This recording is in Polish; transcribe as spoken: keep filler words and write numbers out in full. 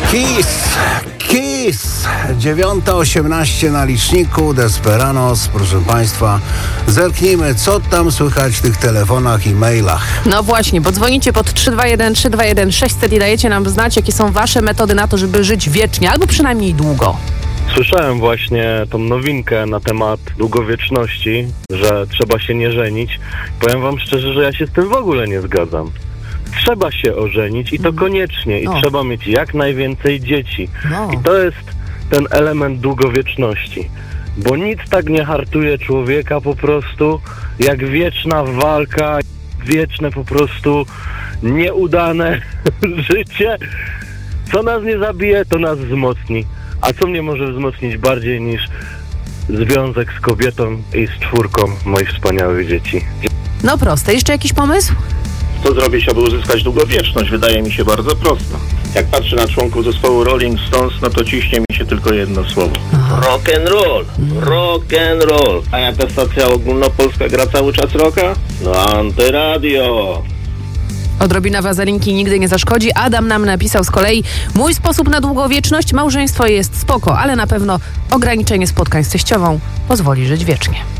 Kiss, Kiss, dziewiąta osiemnaście na liczniku, Desperados, proszę Państwa. Zerknijmy, co tam słychać w tych telefonach i mailach. No właśnie, bo dzwonicie pod trzy dwa jeden trzy dwa jeden sześćset i dajecie nam znać, jakie są wasze metody na to, żeby żyć wiecznie, albo przynajmniej długo. Słyszałem właśnie tą nowinkę na temat długowieczności, że trzeba się nie żenić. Powiem wam szczerze, że ja się z tym w ogóle nie zgadzam. Trzeba się ożenić i to koniecznie. I No. trzeba mieć jak najwięcej dzieci. No. I to jest ten element długowieczności. Bo nic tak nie hartuje człowieka po prostu, jak wieczna walka, wieczne po prostu nieudane życie. Co nas nie zabije, to nas wzmocni. A co mnie może wzmocnić bardziej niż związek z kobietą i z czwórką moich wspaniałych dzieci? No proste. Jeszcze jakiś pomysł? Co zrobić, aby uzyskać długowieczność? Wydaje mi się bardzo prosto. Jak patrzę na członków zespołu Rolling Stones, no to ciśnie mi się tylko jedno słowo. Rock and roll, rock and roll. A jaka stacja ogólnopolska gra cały czas rocka? No Antyradio. Odrobina wazelinki nigdy nie zaszkodzi. Adam nam napisał z kolei: mój sposób na długowieczność, małżeństwo jest spoko, ale na pewno ograniczenie spotkań z teściową pozwoli żyć wiecznie.